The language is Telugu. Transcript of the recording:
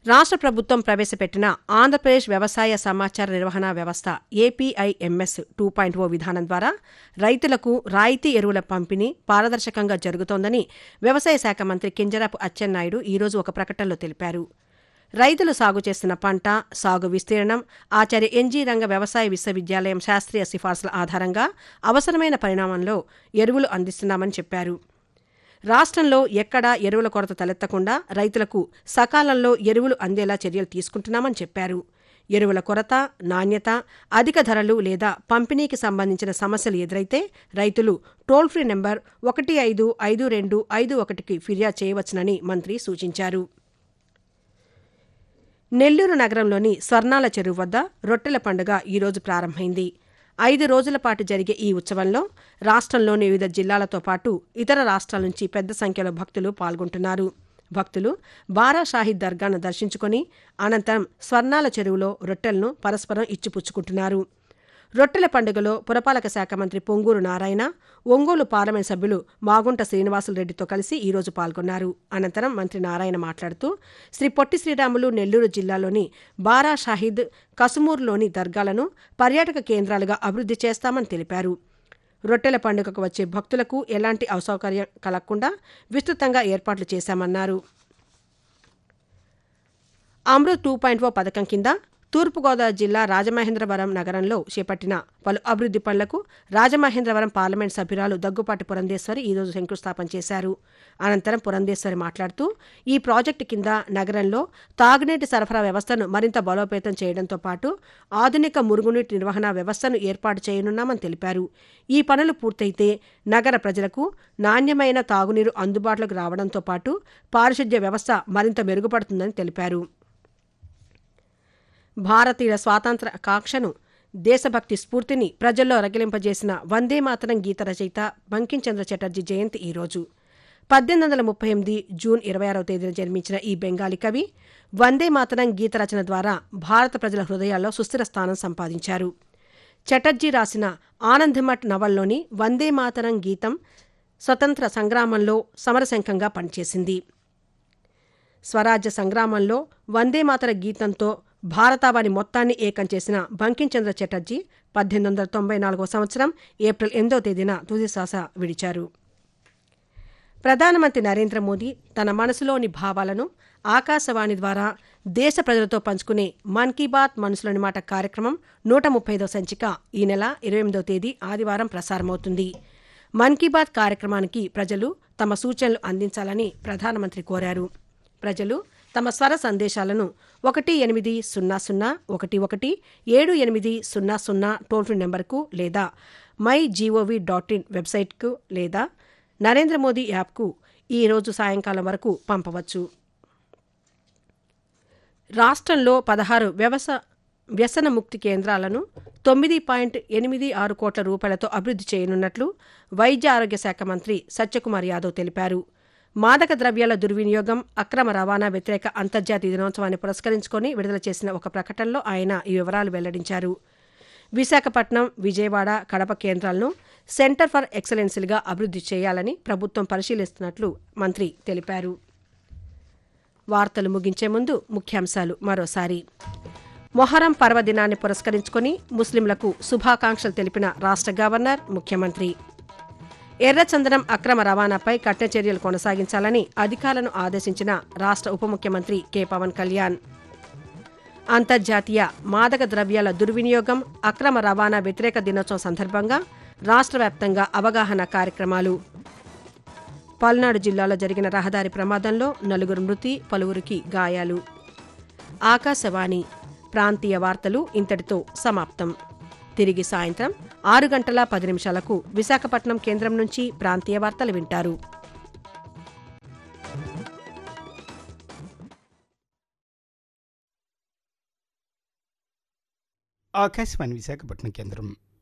రాష్ట్ర ప్రభుత్వం ప్రవేశపెట్టిన ఆంధ్రప్రదేశ్ వ్యవసాయ సమాచార నిర్వహణ వ్యవస్థ ఏపీఐఎంఎస్ 2.0 విధానం ద్వారా రైతులకు రాయితీ ఎరువుల పంపిణీ పారదర్శకంగా జరుగుతోందని వ్యవసాయ శాఖ మంత్రి కింజరాపు అచ్చెన్నాయుడు ఈరోజు ఒక ప్రకటనలో తెలిపారు. రైతులు సాగు చేస్తున్న పంట, సాగు విస్తీర్ణం, ఆచార్య ఎన్జీ రంగ వ్యవసాయ విశ్వవిద్యాలయం శాస్త్రీయ సిఫార్సుల ఆధారంగా అవసరమైన పరిణామంలో ఎరువులు అందిస్తున్నామని చెప్పారు. రాష్ట్రంలో ఎక్కడా ఎరువుల కొరత తలెత్తకుండా రైతులకు సకాలంలో ఎరువులు అందేలా చర్యలు తీసుకుంటున్నామని చెప్పారు. ఎరువుల కొరత, నాణ్యత, అధిక ధరలు లేదా పంపిణీకి సంబంధించిన సమస్యలు ఎదురైతే రైతులు టోల్ ఫ్రీ నెంబర్ 155251కి ఫిర్యాదు చేయవచ్చునని మంత్రి సూచించారు. నెల్లూరు నగరంలోని స్వర్ణాల చెరువు వద్ద రొట్టెల పండుగ ఈరోజు ప్రారంభమైంది. 5 రోజుల పాటు జరిగే ఈ ఉత్సవంలో రాష్ట్రంలోని వివిధ జిల్లాలతో పాటు ఇతర రాష్ట్రాల నుంచి పెద్ద సంఖ్యలో భక్తులు పాల్గొంటున్నారు. భక్తులు బారా షాహీద్ దర్గాను దర్శించుకుని అనంతరం స్వర్ణాల చెరువులో రొట్టెలను పరస్పరం ఇచ్చిపుచ్చుకుంటున్నారు. రొట్టెల పండుగలో పురపాలక శాఖ మంత్రి పొంగూరు నారాయణ, ఒంగోలు పార్లమెంట్ సభ్యులు మాగుంట శ్రీనివాసులరెడ్డితో కలిసి ఈరోజు పాల్గొన్నారు. అనంతరం మంత్రి నారాయణ మాట్లాడుతూ శ్రీ పొట్టి శ్రీరాములు నెల్లూరు జిల్లాలోని బారా షాహీద్, కసుమూరులోని దర్గాలను పర్యాటక కేంద్రాలుగా అభివృద్ధి చేస్తామని తెలిపారు. రొట్టెల పండుగకు వచ్చే భక్తులకు ఎలాంటి అసౌకర్యం కలగకుండా విస్తృతంగా ఏర్పాట్లు చేశామన్నారు. అమృత్ 2.0 పథకం కింద తూర్పుగోదావరి జిల్లా రాజమహేంద్రవరం నగరంలో చేపట్టిన పలు అభివృద్ధి పనులకు రాజమహేంద్రవరం పార్లమెంట్ సభ్యురాలు దగ్గుపాటి పురంధేశ్వరి ఈరోజు శంకుస్థాపన చేశారు. అనంతరం పురంధేశ్వరి మాట్లాడుతూ ఈ ప్రాజెక్టు కింద నగరంలో తాగునీటి సరఫరా వ్యవస్థను మరింత బలోపేతం చేయడంతో పాటు ఆధునిక మురుగునీటి నిర్వహణ వ్యవస్థను ఏర్పాటు చేయనున్నామని తెలిపారు. ఈ పనులు పూర్తయితే నగర ప్రజలకు నాణ్యమైన తాగునీరు అందుబాటులోకి రావడంతో పాటు పారిశుధ్య వ్యవస్థ మరింత మెరుగుపడుతుందని తెలిపారు. భారతీయుల స్వాతంత్ర్య కాంక్షను, దేశభక్తి స్ఫూర్తిని ప్రజల్లో రగిలింపజేసిన వందే మాతరం గీత రచయిత బంకించంద్ర చటర్జీ జయంతి ఈరోజు. 1838 జూన్ 26వ తేదీన జన్మించిన ఈ బెంగాలీ కవి వందే మాతరం గీత రచన ద్వారా భారత ప్రజల హృదయాల్లో సుస్థిర స్థానం సంపాదించారు. చటర్జీ రాసిన ఆనందమఠ్ నవల్లోని వందే మాతరం గీతం స్వతంత్ర సంగ్రామంలో సమరశంఖంగా పనిచేసింది. స్వరాజ్య సంగ్రామంలో వందే మాతర గీతంతో భారతావని మొత్తాన్ని ఏకం చేసిన బంకించంద్ర చటర్జీ 1894 సంవత్సరం ఏప్రిల్ 8వ తేదీన తుదిశ్వాస విడిచారు. ప్రధానమంత్రి నరేంద్ర మోదీ తన మనసులోని భావాలను ఆకాశవాణి ద్వారా దేశ ప్రజలతో పంచుకునే మన్ కీ బాత్ మనసులోని మాట కార్యక్రమం 135వ సంచిక ఈ నెల 28వ తేదీ ఆదివారం ప్రసారమవుతుంది. మన్ కీ బాత్ కార్యక్రమానికి ప్రజలు తమ సూచనలు అందించాలని ప్రధానమంత్రి కోరారు. ప్రజలు తమ స్వర సందేశాలను 1800117800 టోల్ ఫ్రీ నెంబర్కు లేదా mygov.in వెబ్సైట్కు లేదా నరేంద్ర మోదీ యాప్కు ఈ రోజు సాయంకాలం వరకు పంపవచ్చు. రాష్ట్రంలో 16 వ్యసన ముక్తి కేంద్రాలను 9.86 కోట్ల రూపాయలతో అభివృద్ధి చేయనున్నట్లు వైద్య ఆరోగ్య శాఖ మంత్రి సత్యకుమార్ యాదవ్ తెలిపారు. మాదక ద్రవ్యాల దుర్వినియోగం, అక్రమ రవాణా వ్యతిరేక అంతర్జాతీయ దినోత్సవాన్ని పురస్కరించుకొని విడుదల చేసిన ఒక ప్రకటనలో ఆయన ఈ వివరాలు వెల్లడించారు. విశాఖపట్నం, విజయవాడ, కడప కేంద్రాలను సెంటర్ ఫర్ ఎక్సలెన్స్లుగా అభివృద్ధి చేయాలని ప్రభుత్వం పరిశీలిస్తున్నట్లు మంత్రి తెలిపారు. వార్తలు ముగించే ముందు ముఖ్యాంశాలు మరోసారి. మొహరం పర్వదినాన్ని పురస్కరించుకొని ముస్లింలకు శుభాకాంక్షలు తెలిపిన రాష్ట్ర గవర్నర్, ముఖ్యమంత్రి. ఎర్రచందనం అక్రమ రవాణాపై కఠిన చర్యలు కొనసాగించాలని అధికారులను ఆదేశించిన రాష్ట్ర ఉప ముఖ్యమంత్రి కె పవన్ కళ్యాణ్. అంతర్జాతీయ మాదక ద్రవ్యాల దుర్వినియోగం, అక్రమ రవాణా వ్యతిరేక దినోత్సవం సందర్భంగా రాష్ట్ర వ్యాప్తంగా అవగాహన కార్యక్రమాలు. పల్నాడు జిల్లాలో జరిగిన రహదారి ప్రమాదంలో 4 మృతి, పలువురికి గాయాలు. ఆకాశవాణి ప్రాంతీయ వార్తలు ఇంతటితో సమాప్తం. తిరిగి సాయంత్రం 6:10 విశాఖపట్నం కేంద్రం నుంచి ప్రాంతీయ వార్తలు వింటారు. ఆకాశవాణి విశాఖపట్నం కేంద్రం.